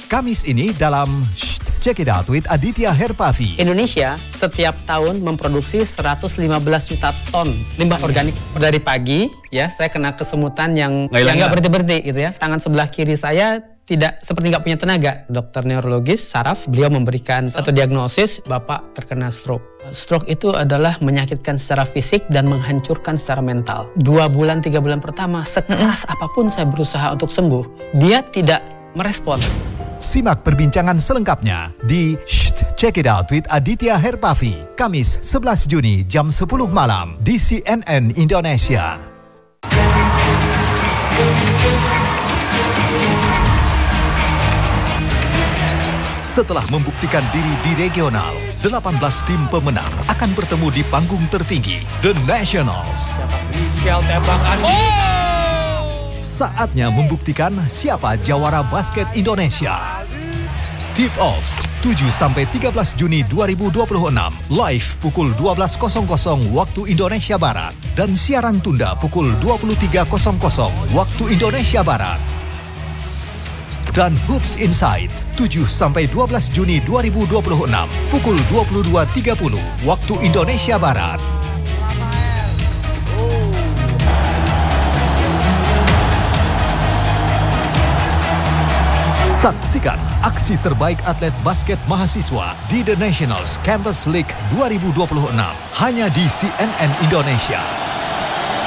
Kamis ini dalam Check It Out with Aditya Herpavi. Indonesia setiap tahun memproduksi 115 juta ton limbah organik. Dari pagi, ya saya kena kesemutan yang nggak berhenti-berhenti gitu ya. Tangan sebelah kiri saya seperti nggak punya tenaga. Dokter neurologis saraf, beliau memberikan satu diagnosis, Bapak terkena stroke. Stroke itu adalah menyakitkan secara fisik dan menghancurkan secara mental. 2 bulan, 3 bulan pertama, sekeras apapun saya berusaha untuk sembuh, dia tidak merespon. Simak perbincangan selengkapnya di Check It Out with Aditya Herpavi, Kamis 11 Juni jam 10 malam di CNN Indonesia. Setelah membuktikan diri di regional, 18 tim pemenang akan bertemu di panggung tertinggi, The Nationals. Saatnya membuktikan siapa jawara basket Indonesia. Tip off 7-13 Juni 2026, live pukul 12.00 waktu Indonesia Barat dan siaran tunda pukul 23.00 waktu Indonesia Barat. Dan Hoops Insight 7-12 Juni 2026 pukul 22.30 waktu Indonesia Barat. Saksikan aksi terbaik atlet basket mahasiswa di The Nationals Campus League 2026 hanya di CNN Indonesia.